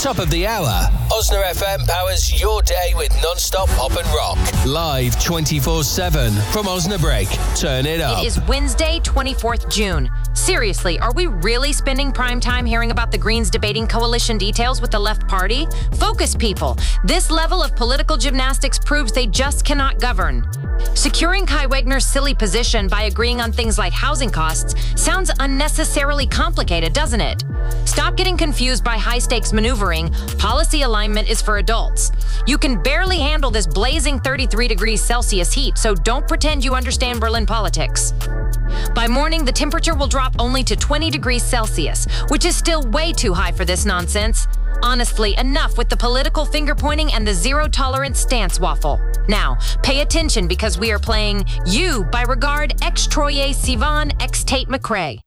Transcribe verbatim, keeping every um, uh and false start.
Top of the hour, Osna F M powers your day with non-stop pop and rock. Live twenty-four seven from Osnabrück. Turn it up. It is Wednesday, twenty-fourth of June. Seriously, are we really spending prime time hearing about the Greens debating coalition details with the left party? Focus, people. This level of political gymnastics proves they just cannot govern. Securing Kai Wegner's silly position by agreeing on things like housing costs sounds unnecessarily complicated, doesn't it? Stop getting confused by high-stakes maneuvering. Policy alignment is for adults. You can barely handle this blazing thirty-three degrees Celsius heat, so don't pretend you understand Berlin politics. By morning, the temperature will drop only to twenty degrees Celsius, which is still way too high for this nonsense. Honestly, enough with the political finger-pointing and the zero-tolerance stance waffle. Now, pay attention because we are playing You by Regard X Troye Sivan X Tate McRae.